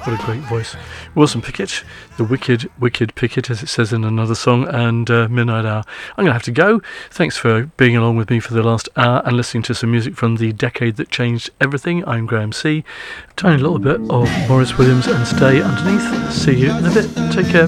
What a great voice. Wilson Pickett, the wicked, wicked Pickett, as it says in another song, and Midnight Hour. I'm going to have to go. Thanks for being along with me for the last hour and listening to some music from the decade that changed everything. I'm Graham C. Tiny little bit of Maurice Williams and Stay Underneath. See you in a bit. Take care.